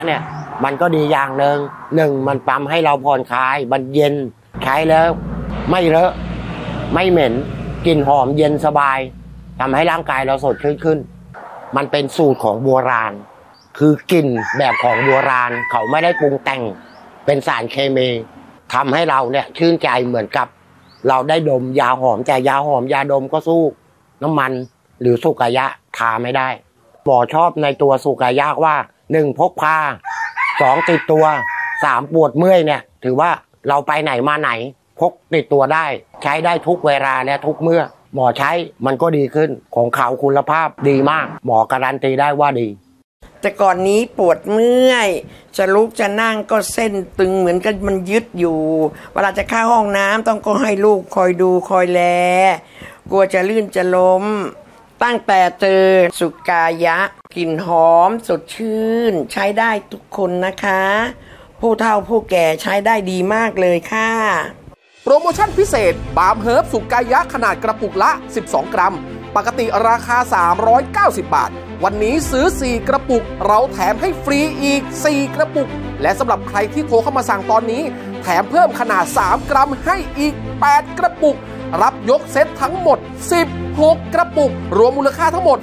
เนี่ยมันก็ดีอย่างหนึ่งมันปั๊มให้เราผ่อนคลายมันเย็นใช้แล้วไม่เลอะไม่เหม็นกลิ่นหอมเย็นสบายทำให้ร่างกายเราสดชื่นขึ้นมันเป็นสูตรของโบราณคือกลิ่นแบบของโบราณเขาไม่ได้ปรุงแต่งเป็นสารเคมีทำให้เราเนี่ยชื่นใจเหมือนกับเราได้ดมยาหอมแต่ยาหอมยาดมก็สู้น้ำมันหรือสุกายะทาไม่ได้หมอชอบในตัวสุกายะว่า1พกพา2ติดตัว3ปวดเมื่อยเนี่ยถือว่าเราไปไหนมาไหนพกติดตัวได้ใช้ได้ทุกเวลาและทุกเมื่อหมอใช้มันก็ดีขึ้นของเขาคุณภาพดีมากหมอการันตีได้ว่าดีแต่ก่อนนี้ปวดเมื่อยจะลุกจะนั่งก็เส้นตึงเหมือนกันมันยึดอยู่เวลาจะเข้าห้องน้ำต้องก็ให้ลูกคอยดูคอยแลกลัวจะลื่นจะล้มตั้งแต่เจอสุกายะกลิ่นหอมสดชื่นใช้ได้ทุกคนนะคะผู้เฒ่าผู้แก่ใช้ได้ดีมากเลยค่ะโปรโมชั่นพิเศษบาล์มเฮิร์บสุกายะขนาดกระปุกละ12กรัมปกติราคา390บาทวันนี้ซื้อ4กระปุกเราแถมให้ฟรีอีก4กระปุกและสำหรับใครที่โทรเข้ามาสั่งตอนนี้แถมเพิ่มขนาด3กรัมให้อีก8กระปุกรับยกเซตทั้งหมด16กระปุกรวมมูลค่าทั้งหมด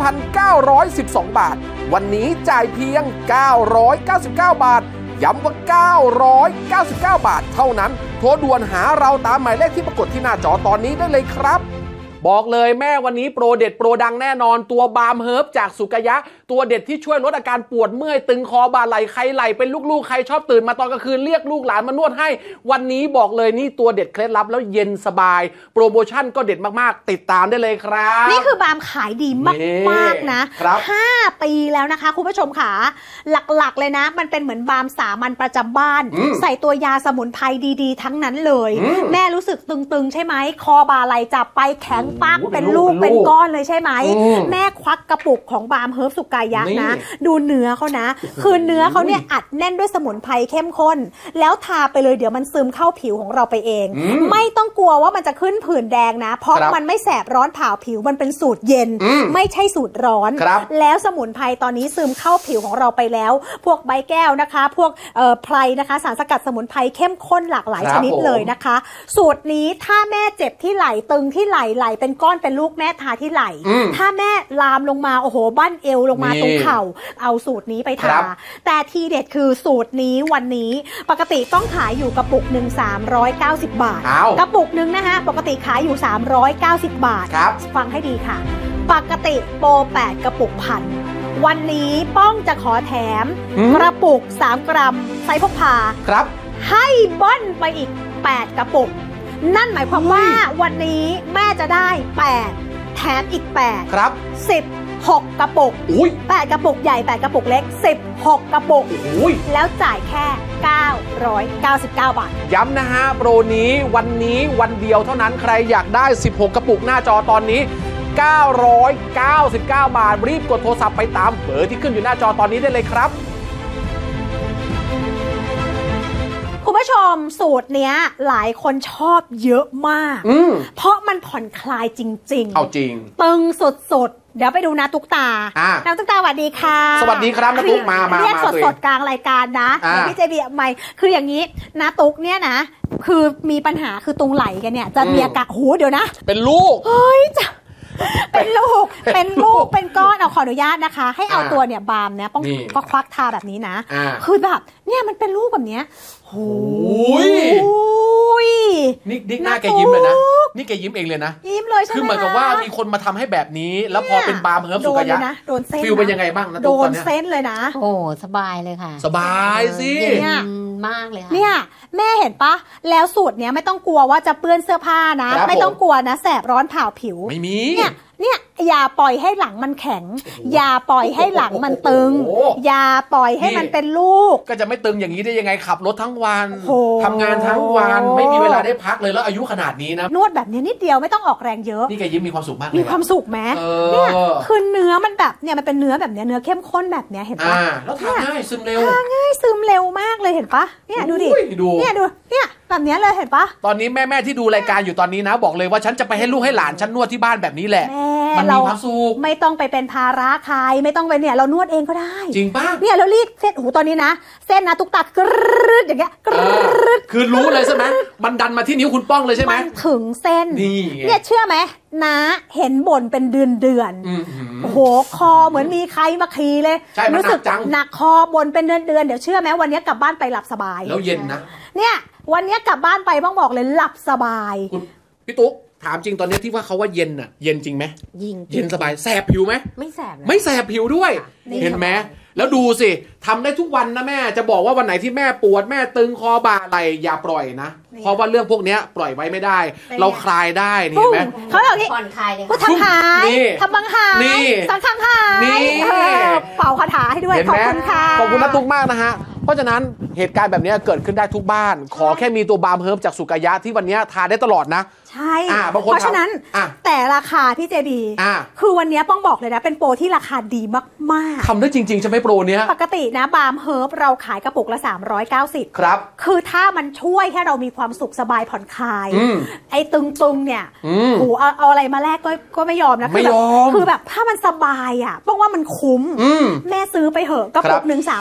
3,912 บาทวันนี้จ่ายเพียง999บาทย้ำว่า999บาทเท่านั้นโทรด่วนหาเราตามหมายเลขที่ปรากฏที่หน้าจอตอนนี้ได้เลยครับบอกเลยแม่วันนี้โปรเด็ดโปรดังแน่นอนตัวบาล์มเฮิร์บจากสุกายะตัวเด็ดที่ช่วยลดอาการปวดเมื่อยตึงคอบ่าไหล่ใครไหล่เป็นลูกๆใครชอบตื่นมาตอนกลางคืนเรียกลูกหลานมานวดให้วันนี้บอกเลยนี่ตัวเด็ดเคล็ดลับแล้วเย็นสบายโปรโมชั่นก็เด็ดมากๆติดตามได้เลยครับนี่คือบาล์มขายดีมากๆนะ5 ปีแล้วนะคะคุณผู้ชมค่ะหลักๆเลยนะมันเป็นเหมือนบาล์มสามัญประจำบ้านใส่ตัวยาสมุนไพรดีๆทั้งนั้นเลยแม่รู้สึกตึงๆใช่ไหมคอบ่าไหล่จับไปแข็งปักเป็นลูกเป็นก้อนเลยใช่ไหมแม่ควักกระปุกของบาล์มเฮิร์บสุกายะนะดูเนื้อเขานะคือเนื้อเขาเนี่ยอัดแน่นด้วยสมุนไพรเข้มข้นแล้วทาไปเลยเดี๋ยวมันซึมเข้าผิวของเราไปเองไม่ต้องกลัวว่ามันจะขึ้นผื่นแดงนะเพราะมันไม่แสบร้อนเผาผิวมันเป็นสูตรเย็นไม่ใช่สูตรร้อนแล้วสมุนไพรตอนนี้ซึมเข้าผิวของเราไปแล้วพวกใบแก้วนะคะพวกไพรนะคะสารสกัดสมุนไพรเข้มข้นหลากหลายชนิดเลยนะคะสูตรนี้ถ้าแม่เจ็บที่ไหล่ตึงที่ไหล่เป็นก้อนเป็นลูกแม่ทาที่ไหล่ถ้าแม่ลามลงมาโอ้โหบั้นเอวลงมาตรงเข่าเอาสูตรนี้ไปทาแต่ทีเด็ดคือสูตรนี้วันนี้ปกติต้องขายอยู่กระปุกหนึ่ง390 บาทกระปุกหนึ่งนะคะปกติขายอยู่390 บาทฟังให้ดีค่ะปกติโปร8กระปุกพันวันนี้ป้องจะขอแถมกระปุก3กรัมไซส์พกพาครับให้บ้อนไปอีก8กระปุกนั่นหมายความว่าวันนี้แม่จะได้8แถมอีก8 ครับ 16กระปุก8กระปุกใหญ่8กระปุกเล็ก16กระปุกแล้วจ่ายแค่999 บาทย้ำนะฮะโปรนี้วันนี้วันเดียวเท่านั้นใครอยากได้16กระปุกหน้าจอตอนนี้999 บาทรีบกดโทรศัพท์ไปตามเบอร์ที่ขึ้นอยู่หน้าจอตอนนี้ได้เลยครับคุณผู้ชมสูตรเนี้ยหลายคนชอบเยอะมากเพราะมันผ่อนคลายจริงๆเอาจริงตึงสดๆเดี๋ยวไปดูนะตุ๊กตาน้องตุ๊กตาสวัสดีค่ะสวัสดีครับนะตุ๊กมาเรียกสดๆกลางรายการนะพี่เจบีใหม่คืออย่างนี้นะตุ๊กเนี่ยนะคือมีปัญหาคือตรงไหล่กันเนี่ยจะมีอาการโหเดี๋ยวนะเป็นลูกเฮ้ยจะเป็นลูกเป็นก้อนเอาขออนุญาตนะคะให้เอาตัวเนี่ยบาล์มเนี่ยป้องก็ควักทาแบบนี้นะคือแบบเนี่ยมันเป็นลูกแบบเนี้ยโอ้ยนี่หน้าแกยิ้มเลยนะนี่แกยิ้มเองเลยนะยิ้มเลยใช่ไหมคือเหมือนกับว่ามีคนมาทำให้แบบนี้แล้วพอเป็นบาล์มเฮิร์บสุกายะโดนเส้นฟิลเป็นยังไงบ้างนะโดนเส้นเลยนะโอ้สบายเลยค่ะสบายสิเนี่ยมากเลยค่ะเนี่ยแม่เห็นปะแล้วสูตรเนี้ยไม่ต้องกลัวว่าจะเปื้อนเสื้อผ้านะไม่ต้องกลัวนะแสบร้อนเผาผิวไม่มีเนี่ยอย่าปล่อยให้หลังมันแข็งอย่าปล่อยให้หลังมันตึงอย่าปล่อยให้มันเป็นลูกก็จะไม่ตึงอย่างนี้ได้ยังไงขับรถทั้งวันทำงานทั้งวันไม่มีเวลาได้พักเลยแล้วอายุขนาดนี้นะนวดแบบนี้นิดเดียวไม่ต้องออกแรงเยอะนี่แกยิ้มมีความสุขมากเลยมีความสุขไหมเนี่ยคือเนื้อมันแบบเนี่ยมันเป็นเนื้อแบบเนี้ยเนื้อเข้มข้นแบบเนี้ยเห็นปะแล้วทาง่ายซึมเร็วทาง่ายซึมเร็วมากเลยเห็นปะเนี่ยดูดิเนี่ยดูเนี่ยแบบนี้เลยเห็นปะตอนนี้แม่ที่ดูรายการอยู่ตอนนี้นะบอกเลยว่าฉันจะไปให้ลูกให้หลานฉันนวดที่บ้านแบบนี้แหละมันมีความสุขไม่ต้องไปเป็นภาระใครไม่ต้องไปเนี่ยเรานวดเองก็ได้จริงปะเนี่ยเรารีดเส้นหูตอนนี้นะเส้นนะตุ๊กตากรึดอย่างเงี้ยกรึดคือรู้เลยใช่ไหมมันดันมาที่นิ้วคุณป้องเลยใช่ไหมมันถึงเส้นเนี่ยเชื่อไหมนะเห็นบ่นเป็นเดือนโอ้โหคอเหมือนมีใครมาขี่เลยรู้สึกหนักคอบ่นเป็นเดือนเดี๋ยวเชื่อไหมวันนี้กลับบ้านไปหลับสบายแล้วเย็นนะเนี่ยวันนี้กลับบ้านไปบ้องบอกเลยหลับสบายคุณพี่ตุ๊กถามจริงตอนนี้ที่ว่าเขาว่าเย็นอ่ะเย็นจริงไหมเย็นสบายแสบผิวไหมไม่แสบไม่แสบผิวด้วยเห็นไหมแล้วดูสิทำได้ทุกวันนะแม่จะบอกว่าวันไหนที่แม่ปวดแม่ตึงคอบ่าอะไรอย่าปล่อยนะเพราะว่าเรื่องพวกนี้ปล่อยไว้ไม่ได้เราคลายได้นี่เห็นไหมเขาบอกนี่ผ่อนคลายเลยพูดทำหายทำบังหายสังขังหายเป่าคาถาให้ด้วยขอบคุณค่ะขอบคุณนะตุ๊กมากนะฮะเพราะฉะนั้นเหตุการณ์แบบนี้เกิดขึ้นได้ทุกบ้านขอแค่มีตัวบาล์มเฮิร์บจากสุกายะที่วันนี้ทานได้ตลอดนะใช่เพราะฉะนั้นแต่ราคาพี่เจบีคือวันนี้ป้องบอกเลยนะเป็นโปรที่ราคาดีมากๆทำได้จริงๆใช่ไหมโปรเนี้ยปกตินะบาล์มเฮิร์บเราขายกระปุกละ390 ครับคือถ้ามันช่วยให้เรามีความสุขสบายผ่อนคลายไอ้ตึงเนี่ยโหเอาอะไรมาแลกก็ไม่ยอมนะคือแบบถ้ามันสบายอ่ะป้องว่ามันคุ้มแม่ซื้อไปเหอะกระปุก1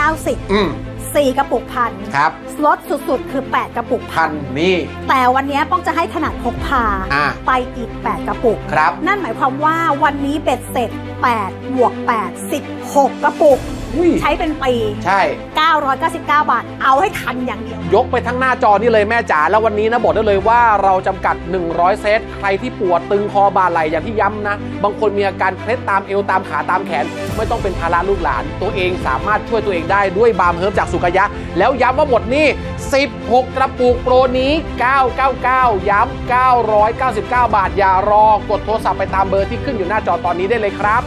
390 4 กระปุกพันครับลดสุดๆคือ8 กระปุกพันนี่แต่วันนี้ป้องจะให้ขนาดพกพาไปอีก8 กระปุกครับนั่นหมายความว่าวันนี้เบ็ดเสร็จ8 บวก 8 16 กระปุกใช้เป็นปีใช่ 999 บาทเอาให้ทันอย่างเดียวยกไปทั้งหน้าจอนี่เลยแม่จ๋าแล้ววันนี้นะบอกได้เลยว่าเราจำกัด100เซตใครที่ปวดตึงคอบ่าไหล่อย่างที่ย้ำนะบางคนมีอาการเคล็ดตามเอวตามขาตามแขนไม่ต้องเป็นภาระลูกหลานตัวเองสามารถช่วยตัวเองได้ด้วยบาล์มเฮิร์บจากสุกายะแล้วย้ำว่าหมดนี่16 กระปุกโปรนี้999ย้ำ999 บาทอย่ารอกดโทรศัพท์ไปตามเบอร์ที่ขึ้นอยู่หน้าจอตอนนี้ได้เลยครับ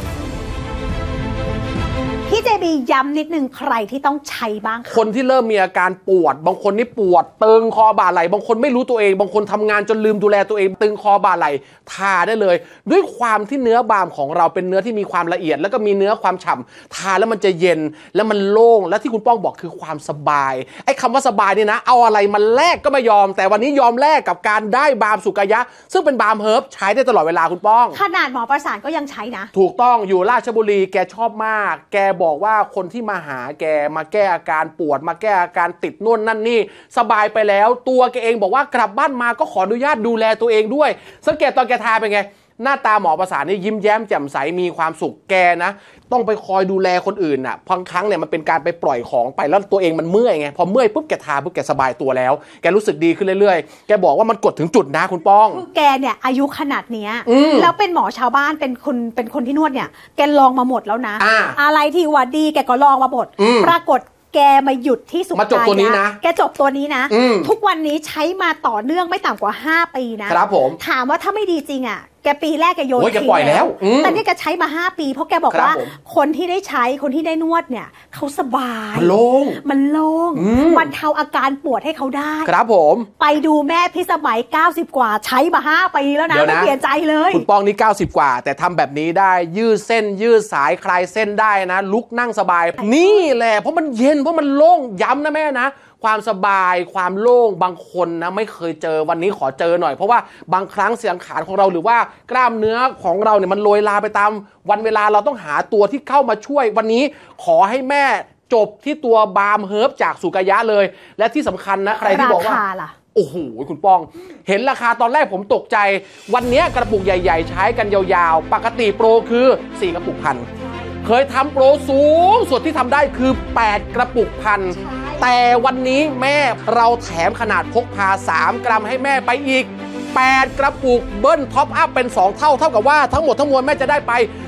พี่เจบีย้ำนิดนึงใครที่ต้องใช้บ้างคนที่เริ่มมีอาการปวดบางคนนี่ปวดตึงคอบ่าไหล่บางคนไม่รู้ตัวเองบางคนทำงานจนลืมดูแลตัวเองตึงคอบ่าไหล่ทาได้เลยด้วยความที่เนื้อบาล์มของเราเป็นเนื้อที่มีความละเอียดแล้วก็มีเนื้อความฉ่ำทาแล้วมันจะเย็นแล้วมันโล่งและที่คุณป้องบอกคือความสบายไอ้คำว่าสบายนี่นะเอาอะไรมาแลกก็ไม่ยอมแต่วันนี้ยอมแลกกับการได้บาล์มสุกายะซึ่งเป็นบาล์มเฮิร์บใช้ได้ตลอดเวลาคุณป้องขนาดหมอประสานก็ยังใช้นะถูกต้องอยู่ราชบุรีแกชอบมากแกบอกว่าคนที่มาหาแกมาแก้อาการปวดมาแก้อาการติดนู่นนั่นนี่สบายไปแล้วตัวแกเองบอกว่ากลับบ้านมาก็ขออนุญาตดูแลตัวเองด้วยสังเกตตอนแกทาเป็นไงหน้าตาหมอประสานนี่ยิ้มแย้มแจ่มใสมีความสุขแกนะต้องไปคอยดูแลคนอื่นน่ะบางครั้งเนี่ยมันเป็นการไปปล่อยของไปแล้วตัวเองมันเมื่อยไงพอเมื่อยปุ๊บแกทาปุ๊บแกสบายตัวแล้วแกรู้สึกดีขึ้นเรื่อยๆแกบอกว่ามันกดถึงจุดนะคุณป้องคือแกเนี่ยอายุขนาดเนี้ยแล้วเป็นหมอชาวบ้านเป็นคนที่นวดเนี่ยแกลองมาหมดแล้วนะอะไรที่ว่าดีแกก็ลองมาหมดปรากฏแกมาหยุดที่สุกายะมาจบตัวนี้นะแกจบตัวนี้นะทุกวันนี้ใช้มาต่อเนื่องไม่ต่ำกว่า5 ปีนะครับผมถามว่าถ้าไม่ดีจริงอ่ะแกปีแรกแกโยนทิ้งแล้วแต่นี่แกใช้มา5 ปีเพราะแกบอกว่าคนที่ได้ใช้คนที่ได้นวดเนี่ยเขาสบายมันโล่งมันเทาอาการปวดให้เขาได้ครับผมไปดูแม่พิสมัย90 กว่าใช้มา5 ปีแล้วนะไม่เปลี่ยนใจเลยคุณป้องนี่90 กว่าแต่ทำแบบนี้ได้ยืดเส้นยืดสายคลายเส้นได้นะลุกนั่งสบายนี่แหละเพราะมันเย็นเพราะมันโล่งย้ำนะแม่นะความสบายความโล่งบางคนนะไม่เคยเจอวันนี้ขอเจอหน่อยเพราะว่าบางครั้งเสียงขานของเราหรือว่ากล้ามเนื้อของเราเนี่ยมันโรยลาไปตามวันเวลาเราต้องหาตัวที่เข้ามาช่วยวันนี้ขอให้แม่จบที่ตัวบาล์มเฮิร์บจากสุกายะเลยและที่สำคัญนะใครที่บอกว่าโอ้โหคุณป้องเห็นราคาตอนแรกผมตกใจวันนี้กระปุกใหญ่ๆใช้กันยาวๆปกติโปรคือ4 กระปุกพันเคยทำโปรสูงสุดที่ทำได้คือ8 กระปุกพันแต่วันนี้แม่เราแถมขนาดพกพา3 กรัมให้แม่ไปอีก8 กระปุกเบิ้ลท็อปอัพเป็น2 เท่ากับว่าทั้งหมดทั้งมวลแม่จะได้ไป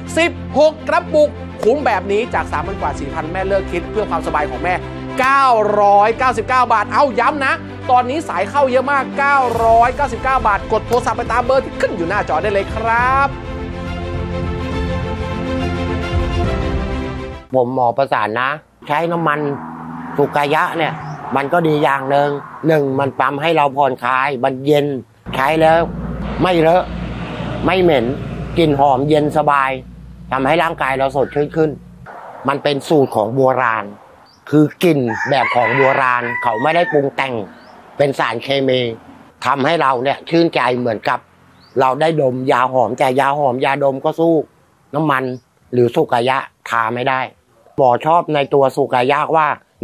16 กระปุกคุ้มแบบนี้จาก 3,000 กว่า 4,000 แม่เลิกคิดเพื่อความสบายของแม่999 บาทเอาย้ำนะตอนนี้สายเข้าเยอะมาก999 บาทกดโทรศัพท์ไปตามเบอร์ที่ขึ้นอยู่หน้าจอได้เลยครับผมหมอประสานนะใช้น้ำมันสุกายะเนี่ยมันก็ดีอย่างหนึ่งมันปั๊มให้เราผ่อนคลายมันเย็นใช้แล้วไม่เลอะไม่เหม็นกลิ่นหอมเย็นสบายทำให้ร่างกายเราสดชื่นขึ้นมันเป็นสูตรของโบราณคือกลิ่นแบบของโบราณเขาไม่ได้ปรุงแต่งเป็นสารเคมีทำให้เราเนี่ยชื่นใจเหมือนกับเราได้ดมยาหอมแต่ยาหอมยาดมก็สู้น้ำมันหรือสุกายะทาไม่ได้หมอชอบในตัวสุกายะว่า